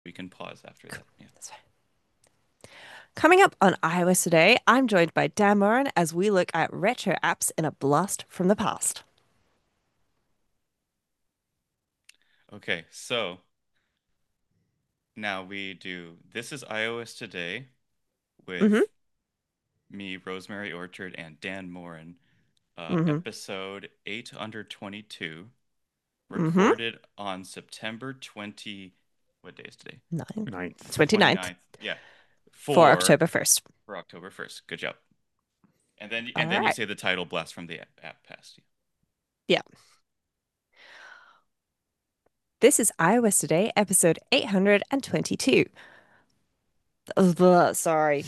We can pause after Cool. that. Yeah. That's fine. Coming up on iOS Today, I'm joined by Dan Moran as we look at retro apps in a blast from the past. Okay, so now we do This is iOS Today Mm-hmm. with me, Rosemary Orchard, and Dan Morin. Mm-hmm. Episode 822, Mm-hmm. recorded on September 20. What day is today? Nine. Ninth. 29th 29th. Yeah, for for October 1st. for October 1st. Good job. And then All and then you right. say the title Blast from the App Past. Yeah. This is iOS Today, episode 822. Sorry.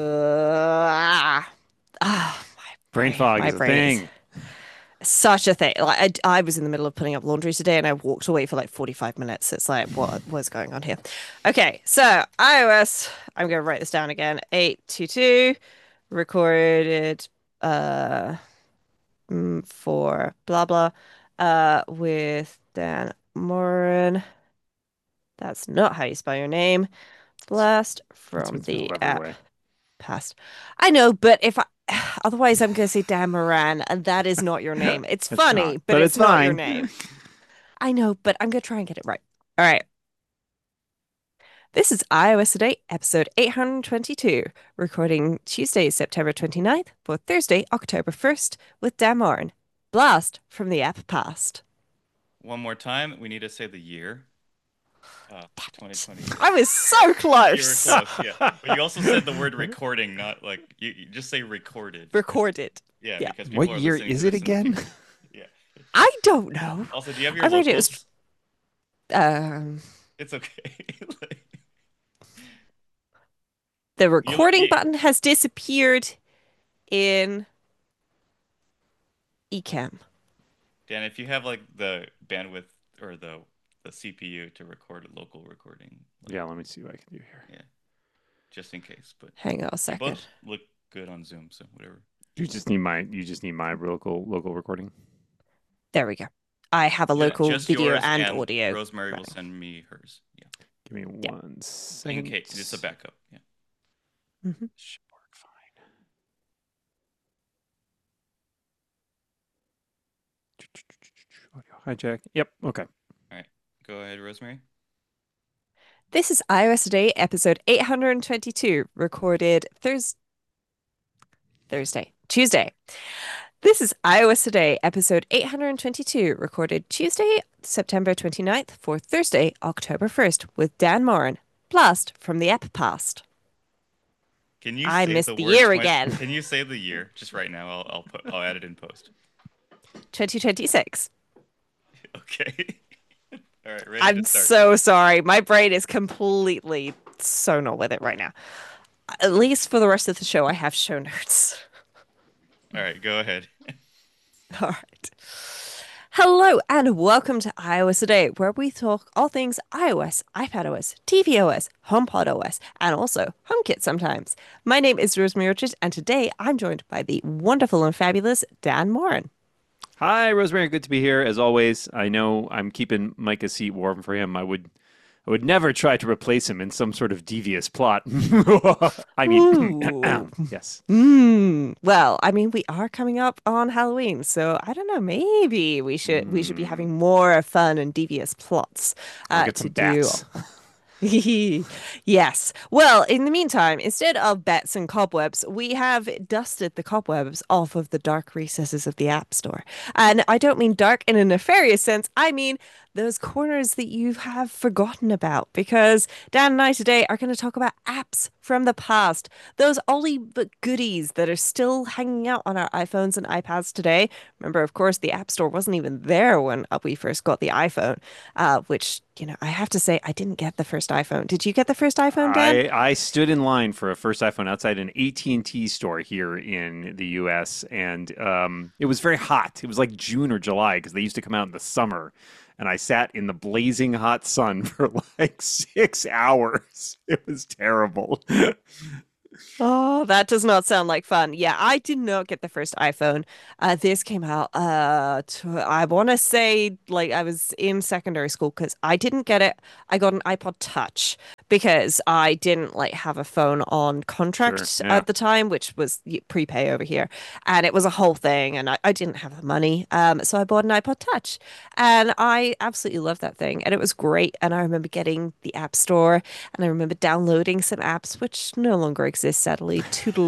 My Brain brain. fog My is a brain is thing. such a thing. Like I was in the middle of putting up laundry today and I walked away for like 45 minutes. It's like, what was going on here? Okay, so iOS, I'm gonna write this down again. 822 recorded uh for blah blah with Dan Moran. That's not how you spell your name. Blast That's from been spelled the every app way. past. I know, but if I otherwise I'm gonna say Dan Moran, and that is not your name. It's It's funny, not, but but it's it's not your fine. name. I know, but I'm gonna try and get it right. All right. This is iOS Today, episode 822, recording Tuesday, September 29th for Thursday, October 1st, with Dan Moran. Blast from the app past. One more time, we need to say the year. 2026. I was so You were close. close, yeah. But you also said the word recording, not like you just say recorded. Recorded. Yeah, Yeah. because What people are year listening to is it this in the again? future. Yeah. I don't know. Also, do you have your I read it was locals? um It's okay. Like, the you, recording you, button has disappeared in Ecamm. Dan, if you have like the bandwidth or the CPU to record a local recording, like Yeah, let me see what I can do here. yeah, just in case. But Hang on a you both second. look good on Zoom, so whatever. You just need my local recording. There we go. I have a Yeah, local just video yours, and and audio Rosemary will running. send me hers. Yeah, Give me Yeah. one in second. case it's a backup. Yeah. Mhm. Should work fine. Audio hijack. Yep. Okay. All right, go ahead, Rosemary. This is iOS Today, episode 822, recorded Tuesday. This is iOS Today, episode 822, recorded Tuesday, September 29th for Thursday, October 1st, with Dan Moran. Blast from the app past. Can you I say missed the the word year 20? again. Can you say the year just right now? I'll add it in post. 2026. Okay. All right, ready to I'm start. so sorry. My brain is completely so not with it right now. At least for the rest of the show, I have show notes. All right, go ahead. All right. Hello and welcome to iOS Today, where we talk all things iOS, iPadOS, tvOS, HomePodOS, and also HomeKit sometimes. My name is Rosemary Richards, and today I'm joined by the wonderful and fabulous Dan Moran. Hi, Rosemary. Good to be here as always. I know I'm keeping Micah's seat warm for him. I would never try to replace him in some sort of devious plot. I mean, Ooh. yes. Well, I mean, we are coming up on Halloween, so I don't know. Maybe we should be Mm, having more fun and devious plots I'll get to some do. bats. Yes. Well, in the meantime, instead of bats and cobwebs, we have dusted the cobwebs off of the dark recesses of the App Store. And I don't mean dark in a nefarious sense. I mean those corners that you have forgotten about. Because Dan and I today are going to talk about apps from the past, those oldie but goodies that are still hanging out on our iPhones and iPads today. Remember, of course, the App Store wasn't even there when we first got the iPhone, which, I have to say, I didn't get the first iPhone. Did you get the first iPhone, Dan? I stood in line for a first iPhone outside an AT&T store here in the US, and it was very hot. It was like June or July because they used to come out in the summer, and I sat in the blazing hot sun for like 6 hours. It was terrible. Oh, that does not sound like fun. Yeah, I did not get the first iPhone. This came out, I want to say like I was in secondary school because I didn't get it. I got an iPod Touch because I didn't like have a phone on Sure. contract Yeah. at the time, which was prepay over here. And it was a whole thing, and I didn't have the money. So I bought an iPod Touch, and I absolutely loved that thing. And it was great. And I remember getting the App Store. And I remember downloading some apps which no longer exist, sadly.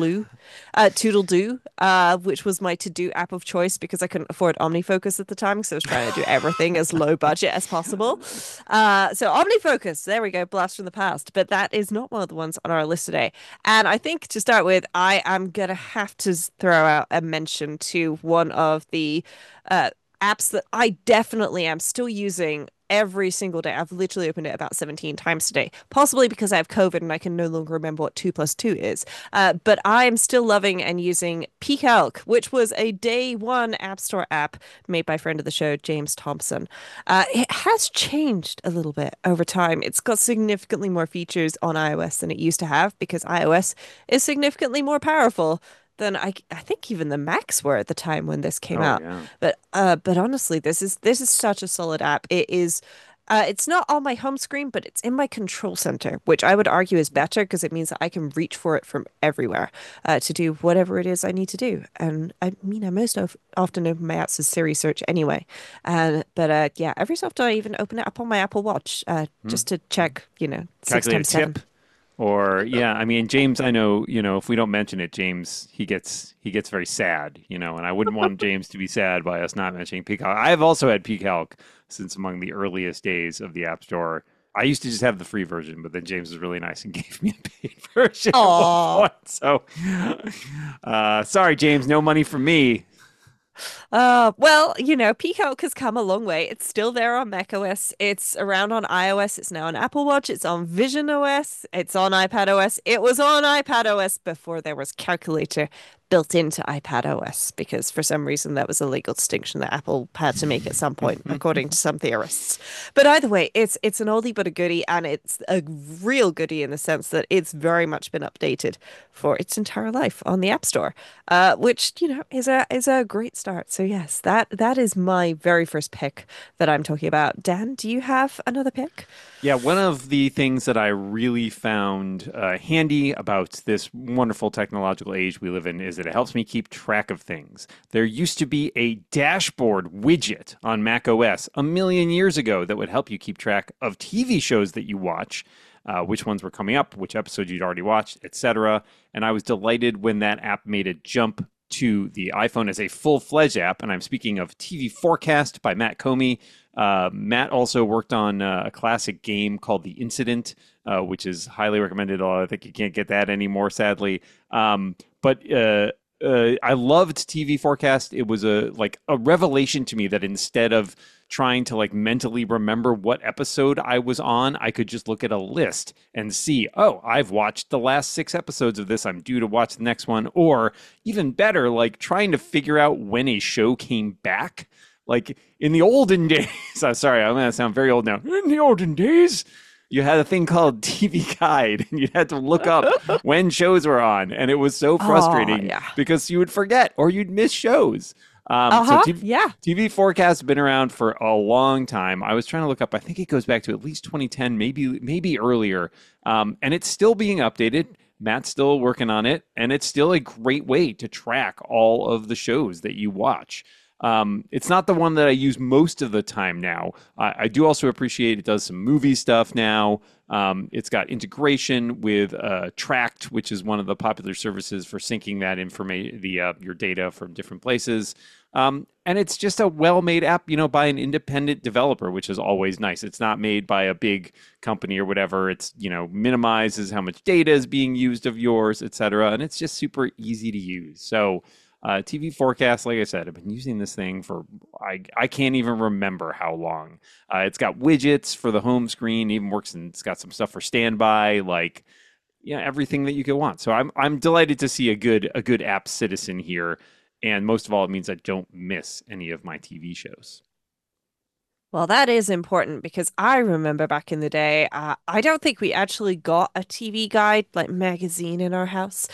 Toodle-doo, which was my to-do app of choice because I couldn't afford OmniFocus at the time because I was trying to do everything as low budget as possible. So OmniFocus, there we go, blast from the past. But that is not one of the ones on our list today. And I think to start with, I am gonna have to throw out a mention to one of the uh, apps that I definitely am still using every single day. I've literally opened it about 17 times today, possibly because I have COVID and I can no longer remember what 2 plus 2 is. But I am still loving and using Peak Elk, which was a day one App Store app made by friend of the show, James Thompson. It has changed a little bit over time. It's got significantly more features on iOS than it used to have because iOS is significantly more powerful than I think even the Macs were at the time when this came Oh out. yeah. But honestly, this is such a solid app. It's not on my home screen, but it's in my control center, which I would argue is better because it means that I can reach for it from everywhere to do whatever it is I need to do. And I mean, I most often open my apps as Siri search anyway. But yeah, every so often I even open it up on my Apple Watch Hmm. just to check, six Calculate a times seven. tip. Or yeah, I mean James, I know, if we don't mention it, James he gets very sad, and I wouldn't want James to be sad by us not mentioning Peacock. I've also had Peacock since among the earliest days of the App Store. I used to just have the free version, but then James was really nice and gave me a paid version at one Aw. point. So sorry, James, no money from me. Well, Peacock has come a long way. It's still there on macOS. It's around on iOS. It's now on Apple Watch. It's on Vision OS. It's on iPad OS. It was on iPad OS before there was calculator built into iPad OS because for some reason that was a legal distinction that Apple had to make at some point, according to some theorists. But either way, it's an oldie but a goodie, and it's a real goodie in the sense that it's very much been updated for its entire life on the App Store, which is a great start. So yes, that is my very first pick that I'm talking about. Dan, do you have another pick? Yeah, one of the things that I really found handy about this wonderful technological age we live in is that it helps me keep track of things. There used to be a dashboard widget on Mac OS a million years ago that would help you keep track of TV shows that you watch, which ones were coming up, which episodes you'd already watched, etc. And I was delighted when that app made a jump to the iPhone as a full-fledged app. And I'm speaking of TV Forecast by Matt Comey. Matt also worked on a classic game called The Incident, which is highly recommended. Although I think you can't get that anymore, sadly. But I loved TV Forecast. It was a revelation to me that instead of trying to mentally remember what episode I was on, I could just look at a list and see, oh, I've watched the last 6 episodes of this. I'm due to watch the next one. Or even better, trying to figure out when a show came back. Like in the olden days, I'm sorry, I'm going to sound very old now. In the olden days, you had a thing called TV Guide, and you had to look up when shows were on. And it was so Oh, frustrating yeah. because you would forget or you'd miss shows. So Uh-huh. Yeah. TV Forecast has been around for a long time. I was trying to look up. I think it goes back to at least 2010, maybe earlier. And it's still being updated. Matt's still working on it, and it's still a great way to track all of the shows that you watch. It's not the one that I use most of the time now. I do also appreciate it does some movie stuff now. It's got integration with Tract, which is one of the popular services for syncing that information, your data from different places. And it's just a well-made app, by an independent developer, which is always nice. It's not made by a big company or whatever. It's, minimizes how much data is being used of yours, et cetera. And it's just super easy to use. So TV Forecast, like I said, I've been using this thing for, I can't even remember how long. It's got widgets for the home screen, even works, and it's got some stuff for standby, everything that you could want. So I'm delighted to see a good app citizen here. And most of all, it means I don't miss any of my TV shows. Well, that is important because I remember back in the day, I don't think we actually got a TV guide, like magazine in our house.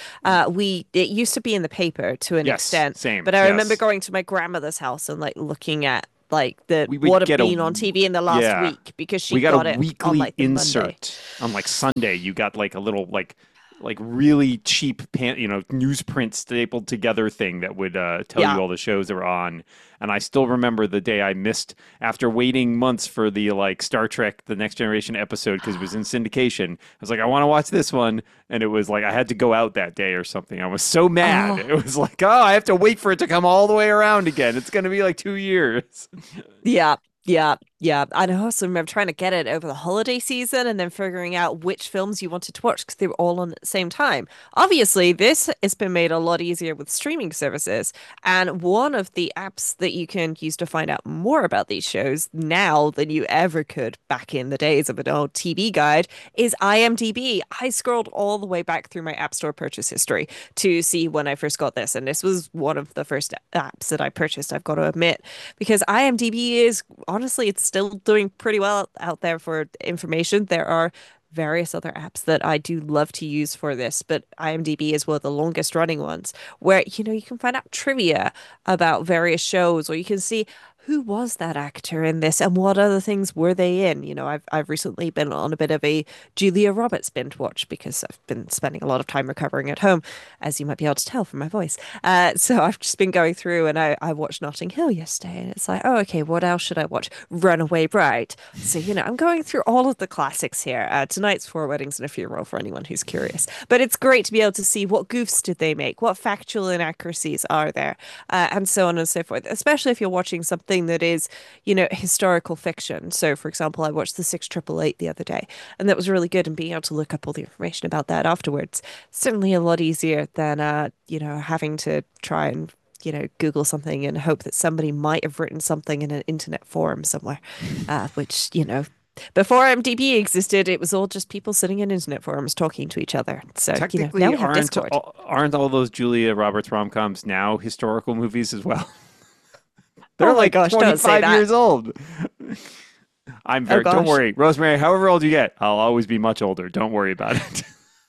It used to be in the paper to an Yes, extent, same. but I remember Yes. going to my grandmother's house and like looking at like the We what would had get been on TV in the last yeah. week because she We got a got it on weekly like the Monday. insert on like Sunday. You got like a little like really cheap newsprint stapled together thing that would tell you Yeah. all the shows that were on. And I still remember the day I missed after waiting months for the like Star Trek The Next Generation episode because it was in syndication. I was like, I want to watch this one, and it was like I had to go out that day or something. I was so mad. Oh. It was like, oh, I have to wait for it to come all the way around again. It's going to be like 2 years. Yeah, yeah, yeah. And I also remember trying to get it over the holiday season and then figuring out which films you wanted to watch because they were all on at the same time. Obviously, this has been made a lot easier with streaming services. And one of the apps that you can use to find out more about these shows now than you ever could back in the days of an old TV guide is IMDb. I scrolled all the way back through my App Store purchase history to see when I first got this. And this was one of the first apps that I purchased, I've got to admit, because IMDb is honestly, it's still doing pretty well out there for information. There are various other apps that I do love to use for this, but IMDb is one of the longest running ones where, you can find out trivia about various shows, or you can see who was that actor in this and what other things were they in. I've recently been on a bit of a Julia Roberts binge watch because I've been spending a lot of time recovering at home, as you might be able to tell from my voice. So I've just been going through and I watched Notting Hill yesterday and it's like, oh, okay, what else should I watch? Runaway Bride. So, I'm going through all of the classics here. Tonight's Four Weddings and a Funeral for anyone who's curious. But it's great to be able to see what goofs did they make, what factual inaccuracies are there, and so on and so forth, especially if you're watching something that is, historical fiction. So, for example, I watched The 6888 the other day, and that was really good. And being able to look up all the information about that afterwards, certainly a lot easier than, having to try and Google something and hope that somebody might have written something in an internet forum somewhere, which, before MDB existed, it was all just people sitting in internet forums talking to each other. So, now Technically, we have Discord. aren't all those Julia Roberts rom-coms now historical movies as well? They're Oh my like gosh, don't say 25 that. years old. Oh Don't gosh. worry, Rosemary, however old you get, I'll always be much older. Don't worry about it.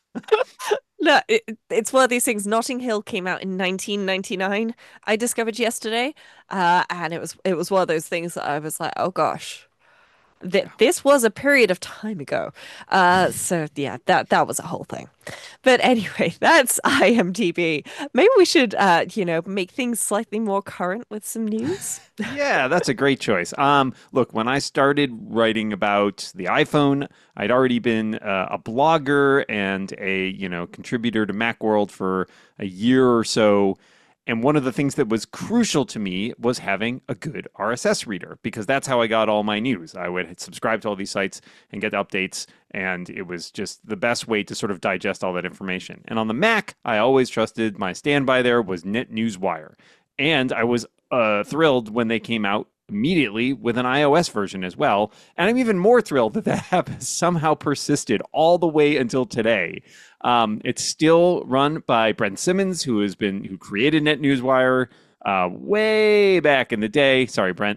No, it's one of these things. Notting Hill came out in 1999. I discovered yesterday, and it was one of those things that I was like, oh gosh, this was a period of time ago. So yeah, that was a whole thing. But anyway, that's IMDb. Maybe we should, make things slightly more current with some news. Yeah, that's a great choice. Look, when I started writing about the iPhone, I'd already been a blogger and a contributor to Macworld for a year or so. And one of the things that was crucial to me was having a good RSS reader because that's how I got all my news. I would subscribe to all these sites and get updates, and it was just the best way to sort of digest all that information. And on the Mac, I always trusted my standby there was NetNewsWire. And I was thrilled when they came out immediately with an iOS version as well. And I'm even more thrilled that that app has somehow persisted all the way until today. It's still run by Brent Simmons, who created NetNewsWire way back in the day. Sorry, Brent.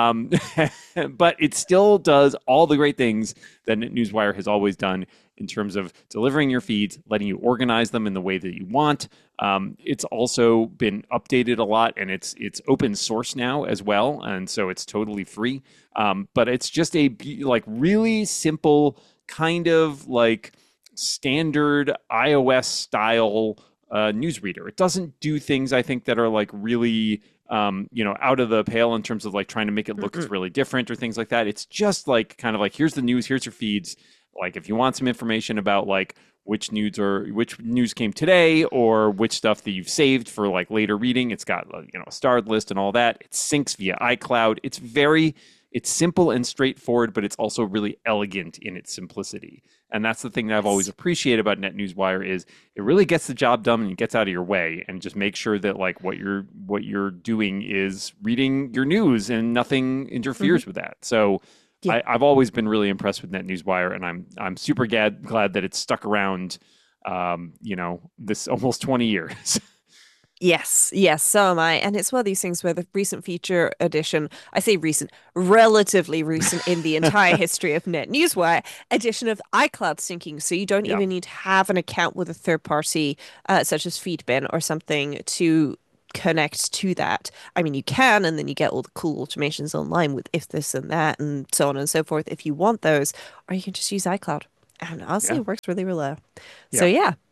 But it still does all the great things that NetNewsWire has always done in terms of delivering your feeds, letting you organize them in the way that you want. It's also been updated a lot, and it's open source now as well, and so it's totally free. But it's just a really simple kind of like standard iOS style newsreader. It doesn't do things I think that are like really out of the pale in terms of like trying to make it look Mm-mm. really different or things like that. It's just like kind of like here's the news, here's your feeds. Like if you want some information about like which news came today or which stuff that you've saved for like later reading, it's got a starred list and all that. It syncs via iCloud. It's simple and straightforward, but it's also really elegant in its simplicity. And that's the thing that I've always appreciated about NetNewsWire is it really gets the job done and gets out of your way and just make sure that like what you're doing is reading your news and nothing interferes with that. So Yeah. I've always been really impressed with NetNewsWire, and I'm super glad that it's stuck around. This almost 20 years. Yes, yes, so am I. And it's one of these things where the recent feature edition, I say recent, relatively recent in the entire history of NetNewsWire, edition of iCloud syncing. So you don't Yeah. even need to have an account with a third party, such as Feedbin or something, to connect to that. I mean, you can, and then you get all the cool automations online with if this and that, and so on and so forth, if you want those, or you can just use iCloud. And honestly, Yeah. it works really, really well. So Yeah.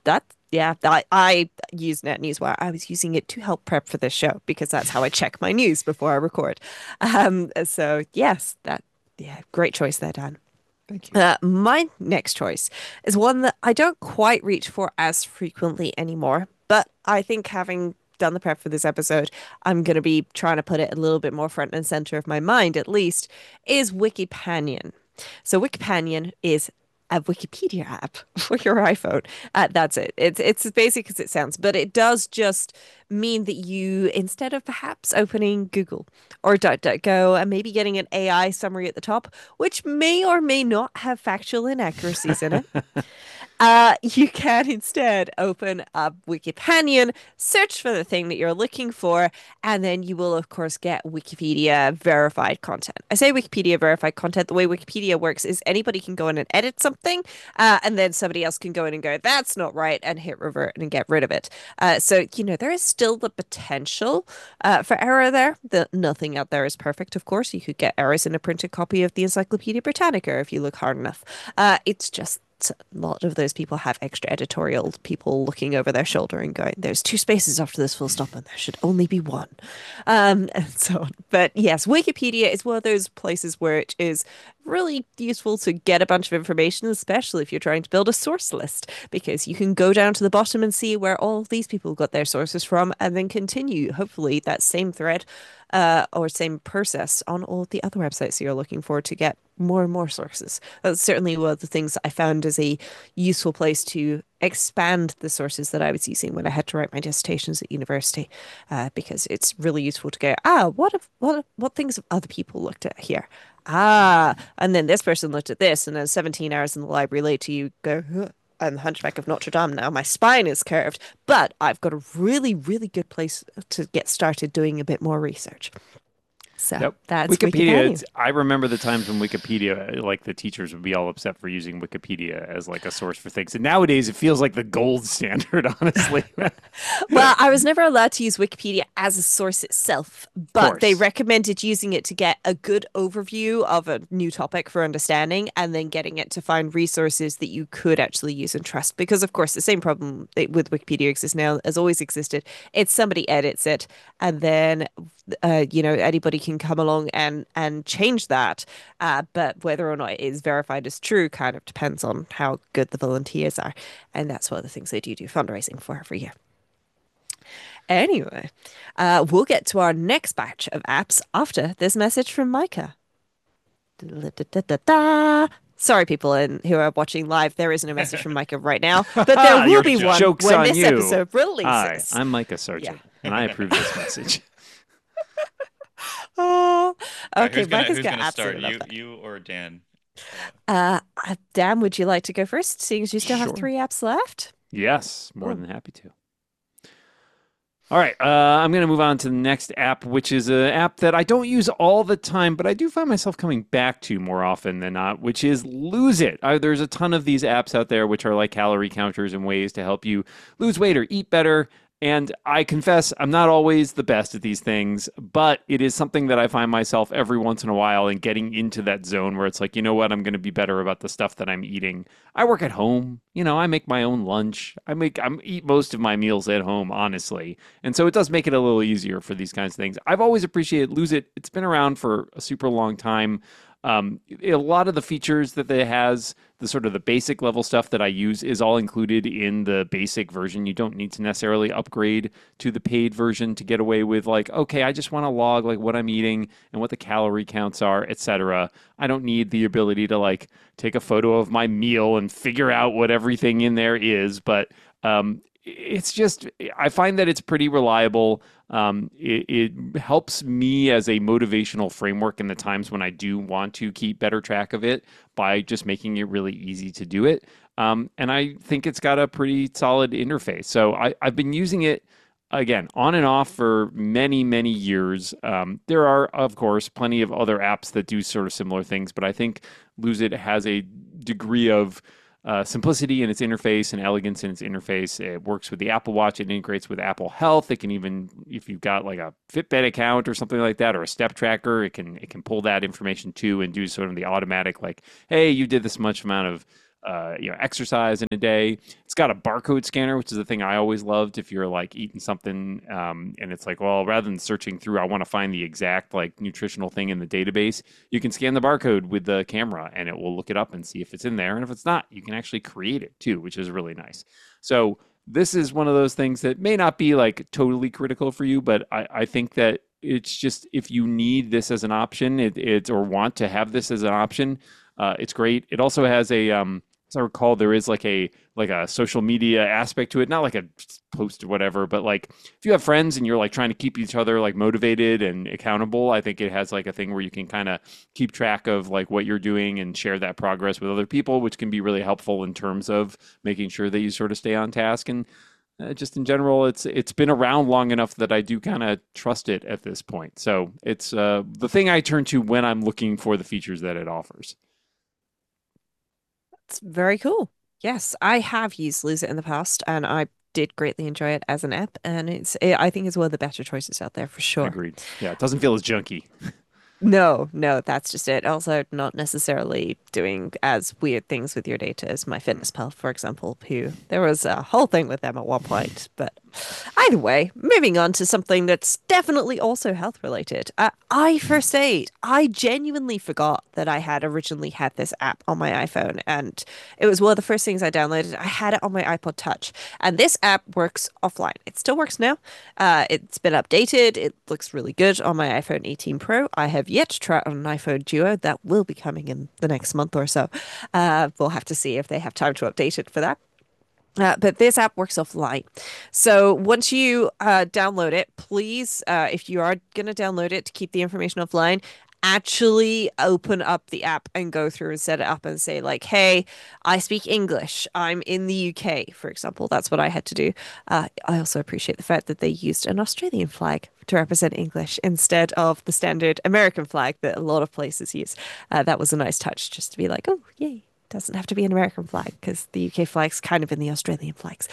I use NetNewsWire. I was using it to help prep for this show because that's how I check my news before I record. So yes, great choice there, Dan. Thank you. My next choice is one that I don't quite reach for as frequently anymore, but I think having done the prep for this episode, I'm going to be trying to put it a little bit more front and center of my mind, at least, is Wikipanion. So Wikipanion is a Wikipedia app for your iPhone. That's it. It's as basic as it sounds, but it does just mean that you, instead of perhaps opening Google or DuckDuckGo and maybe getting an AI summary at the top, which may or may not have factual inaccuracies in it, you can instead open up Wikipanion, search for the thing that you're looking for, and then you will, of course, get Wikipedia verified content. I say Wikipedia verified content. The way Wikipedia works is anybody can go in and edit something, and then somebody else can go in and go, that's not right, and hit revert and get rid of it. There is still the potential for error there. Nothing out there is perfect, of course. You could get errors in a printed copy of the Encyclopedia Britannica if you look hard enough. It's just a lot of those people have extra editorial people looking over their shoulder and going, there's two spaces after this full stop and there should only be one. And so on. But yes, Wikipedia is one of those places where it is really useful to get a bunch of information, especially if you're trying to build a source list, because you can go down to the bottom and see where all of these people got their sources from and then continue, hopefully, that same thread or same process on all of the other websites you're looking for to get more and more sources. That's certainly one of the things that I found as a useful place to expand the sources that I was using when I had to write my dissertations at university, because it's really useful to go, what things have other people looked at here? And then this person looked at this, and then 17 hours in the library later, you go, "Huh, I'm the Hunchback of Notre Dame now. My spine is curved, but I've got a really, really good place to get started doing a bit more research." So Yep. that's Wikipedia. I remember the times when Wikipedia, like the teachers would be all upset for using Wikipedia as like a source for things. And nowadays it feels like the gold standard, honestly. Well, I was never allowed to use Wikipedia as a source itself, but they course. recommended using it to get a good overview of a new topic for understanding and then getting it to find resources that you could actually use and trust. Because, of course, the same problem with Wikipedia exists now as always existed. It's somebody edits it and then anybody can come along and change that. But whether or not it is verified as true kind of depends on how good the volunteers are. And that's one of the things they do fundraising for every year. Anyway, we'll get to our next batch of apps after this message from Micah. Da-da-da-da-da. Sorry, people who are watching live, there isn't a message from Micah right now, but there will be one Joke's when on this you. episode Hi, releases. I'm Micah Sargent, and I approve this message. Oh, All right, okay. Micah's who's gonna gonna start? absolutely love that. You or Dan? Dan, would you like to go first, seeing as you still have Sure. 3 apps left? Yes, more Cool. than happy to. All right, I'm going to move on to the next app, which is an app that I don't use all the time, but I do find myself coming back to more often than not, which is Lose It. There's a ton of these apps out there which are like calorie counters and ways to help you lose weight or eat better. And I confess, I'm not always the best at these things, but it is something that I find myself every once in a while in getting into that zone where it's like, you know what, I'm going to be better about the stuff that I'm eating. I work at home, I make my own lunch. I eat most of my meals at home, honestly. And so it does make it a little easier for these kinds of things. I've always appreciated Lose It. It's been around for a super long time. A lot of the features that it has, the sort of the basic level stuff that I use is all included in the basic version. You don't need to necessarily upgrade to the paid version to get away with like, okay, I just want to log like what I'm eating and what the calorie counts are, etc. I don't need the ability to like take a photo of my meal and figure out what everything in there is, but it's just, I find that it's pretty reliable. It helps me as a motivational framework in the times when I do want to keep better track of it by just making it really easy to do it. And I think it's got a pretty solid interface. So I've been using it again, on and off for many, many years. There are, of course, plenty of other apps that do sort of similar things, but I think Lose It has a degree of simplicity in its interface and elegance in its interface. It works with the Apple Watch. It integrates with Apple Health. It can even, if you've got like a Fitbit account or something like that, or a step tracker, it can pull that information too and do sort of the automatic, like, hey, you did this much amount of exercise in a day. It's got a barcode scanner, which is the thing I always loved. If you're like eating something, and it's like, well, rather than searching through, I want to find the exact like nutritional thing in the database. You can scan the barcode with the camera, and it will look it up and see if it's in there. And if it's not, you can actually create it too, which is really nice. So this is one of those things that may not be like totally critical for you, but I think that it's just, if you need this as an option, or want to have this as an option, it's great. It also has as I recall, there is like a social media aspect to it, not like a post or whatever, but like if you have friends and you're like trying to keep each other like motivated and accountable, I think it has like a thing where you can kind of keep track of like what you're doing and share that progress with other people, which can be really helpful in terms of making sure that you sort of stay on task. And just in general, it's been around long enough that I do kind of trust it at this point. So it's the thing I turn to when I'm looking for the features that it offers. It's very cool. Yes, I have used Lose It in the past, and I did greatly enjoy it as an app, and I think it's one of the better choices out there for sure. Agreed. Yeah, it doesn't feel as junky. No, no, that's just it. Also, not necessarily doing as weird things with your data as MyFitnessPal, for example, who there was a whole thing with them at one point. But either way, moving on to something that's definitely also health related. iFirst Aid. I genuinely forgot that I had originally had this app on my iPhone, and it was one of the first things I downloaded. I had it on my iPod Touch, and this app works offline. It still works now. It's been updated. It looks really good on my iPhone 18 Pro. I have yet to try it on an iPhone Duo. That will be coming in the next month or so. We'll have to see if they have time to update it for that. But this app works offline. So once you download it, please, if you are going to download it to keep the information offline, actually open up the app and go through and set it up and say, like, hey, I speak English. I'm in the UK, for example. That's what I had to do. I also appreciate the fact that they used an Australian flag to represent English instead of the standard American flag that a lot of places use. That was a nice touch, just to be like, oh, yay. Doesn't have to be an American flag because the UK flag's kind of in the Australian flags.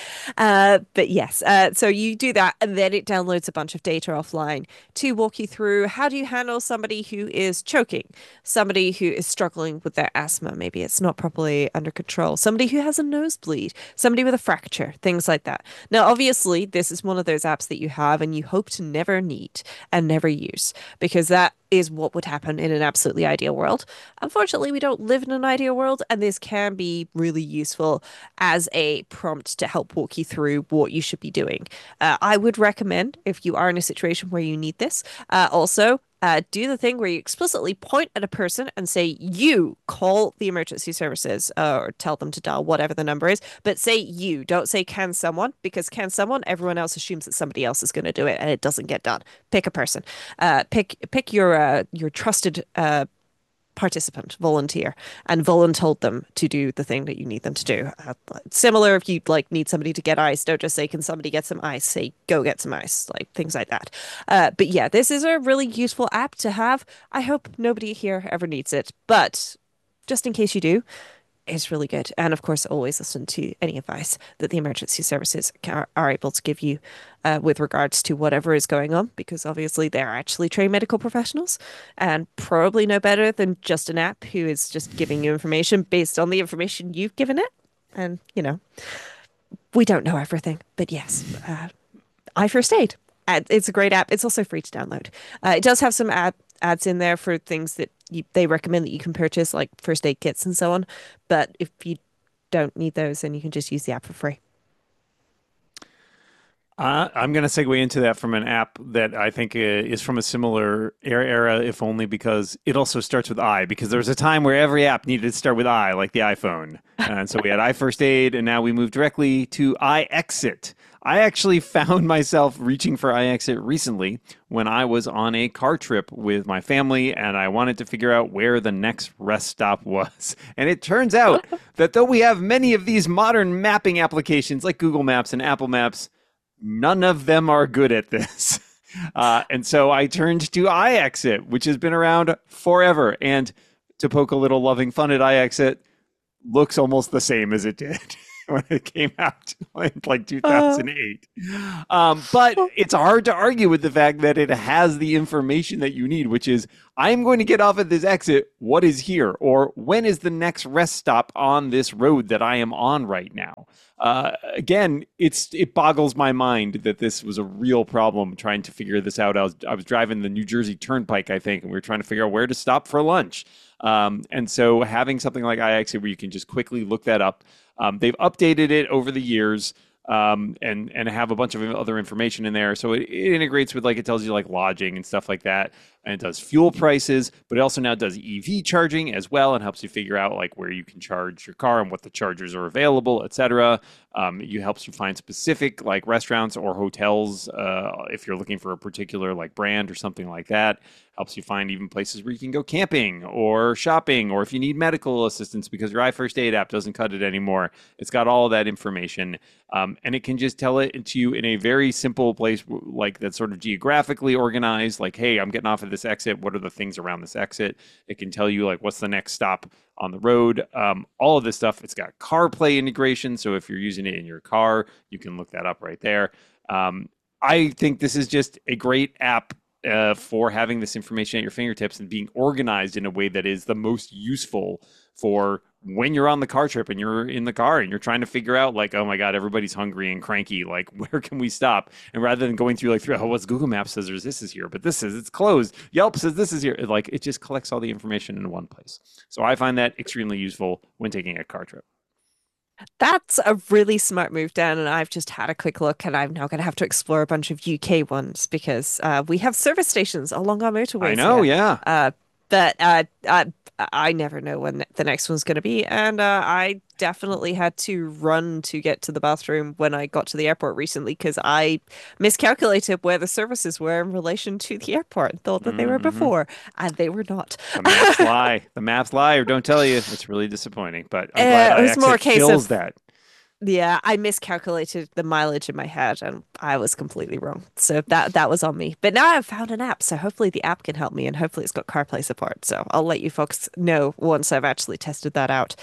But yes, so you do that and then it downloads a bunch of data offline to walk you through how do you handle somebody who is choking, somebody who is struggling with their asthma, maybe it's not properly under control, somebody who has a nosebleed, somebody with a fracture, things like that. Now, obviously, this is one of those apps that you have and you hope to never need and never use because that is what would happen in an absolutely ideal world. Unfortunately, we don't live in an ideal world, and this can be really useful as a prompt to help walk you through what you should be doing. I would recommend, if you are in a situation where you need this, also do the thing where you explicitly point at a person and say, you call the emergency services or tell them to dial whatever the number is, but say you. Don't say can someone, because can someone, everyone else assumes that somebody else is going to do it and it doesn't get done. Pick a person. Pick your trusted participant, volunteer, and voluntold them to do the thing that you need them to do. Similar, if you like need somebody to get ice, don't just say, can somebody get some ice? Say, go get some ice, like things like that. But yeah, this is a really useful app to have. I hope nobody here ever needs it, but just in case you do, is really good. And of course, always listen to any advice that the emergency services are able to give you with regards to whatever is going on, because obviously they're actually trained medical professionals and probably know better than just an app who is just giving you information based on the information you've given it. And, you know, we don't know everything, but yes, iFirst Aid. It's a great app. It's also free to download. It does have some ads in there for things that they recommend that you can purchase, like first aid kits and so on. But if you don't need those, then you can just use the app for free. I'm going to segue into that from an app that I think is from a similar era, if only because it also starts with I, because there was a time where every app needed to start with I, like the iPhone. And so we had iFirst Aid, and now we moved directly to iExit. I actually found myself reaching for iExit recently when I was on a car trip with my family and I wanted to figure out where the next rest stop was. And it turns out that though we have many of these modern mapping applications like Google Maps and Apple Maps, None of them are good at this. And so I turned to iExit, which has been around forever. And to poke a little loving fun at iExit, looks almost the same as it did when it came out in like 2008. But it's hard to argue with the fact that it has the information that you need, which is, I'm going to get off at this exit. What is here? Or when is the next rest stop on this road that I am on right now? Again, it boggles my mind that this was a real problem trying to figure this out. I was driving the New Jersey Turnpike, I think, and we were trying to figure out where to stop for lunch. And so having something like iExit where you can just quickly look that up. They've updated it over the years, and have a bunch of other information in there. So it integrates with, like, it tells you like lodging and stuff like that. And it does fuel prices, but it also now does EV charging as well, and helps you figure out like where you can charge your car and what the chargers are available, etc. It helps you find specific like restaurants or hotels if you're looking for a particular like brand or something like that. Helps you find even places where you can go camping or shopping, or if you need medical assistance because your iFirst Aid app doesn't cut it anymore. It's got all of that information, and it can just tell it to you in a very simple place, like that's sort of geographically organized. Like, hey, I'm getting off at this exit. What are the things around this exit? It can tell you like what's the next stop on the road. All of this stuff. It's got CarPlay integration, so if you're using it in your car, you can look that up right there. I think this is just a great app for having this information at your fingertips and being organized in a way that is the most useful for when you're on the car trip and you're in the car and you're trying to figure out like, oh my God, everybody's hungry and cranky. Like, where can we stop? And rather than going through like, oh, what's Google Maps says this is here, but this says it's closed. Yelp says this is here. Like, it just collects all the information in one place. So I find that extremely useful when taking a car trip. That's a really smart move, Dan. And I've just had a quick look, and I'm now going to have to explore a bunch of UK ones because we have service stations along our motorways. I know, here. yeah. But I never know when the next one's going to be. And I definitely had to run to get to the bathroom when I got to the airport recently because I miscalculated where the services were in relation to the airport and thought that they were before, and they were not. The maps lie. The maps lie or don't tell you. It's really disappointing, but I'm glad It was more a case fills of that. Yeah, I miscalculated the mileage in my head and I was completely wrong. So that was on me. But now I've found an app, so hopefully the app can help me and hopefully it's got CarPlay support. So I'll let you folks know once I've actually tested that out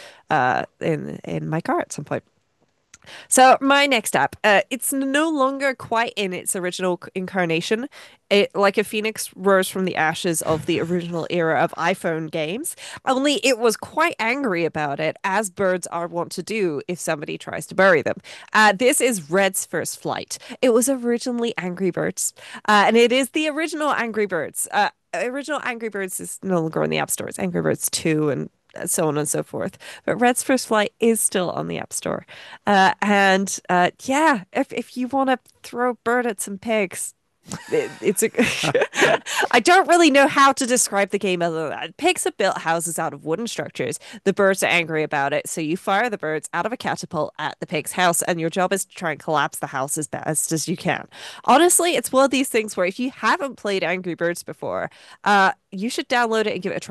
in my car at some point. So my next app, it's no longer quite in its original incarnation. It, like a phoenix, rose from the ashes of the original era of iPhone games. Only it was quite angry about it, as birds are wont to do if somebody tries to bury them. This is Red's First Flight. It was originally Angry Birds, and it is the original Angry Birds. Original Angry Birds is no longer on the App Store. It's Angry Birds 2 and so on and so forth. But Red's First Flight is still on the App Store. Yeah, if you want to throw a bird at some pigs, it's a I don't really know how to describe the game other than that. Pigs have built houses out of wooden structures. The birds are angry about it, so you fire the birds out of a catapult at the pig's house, and your job is to try and collapse the house as best as you can. Honestly, it's one of these things where if you haven't played Angry Birds before, you should download it and give it a try.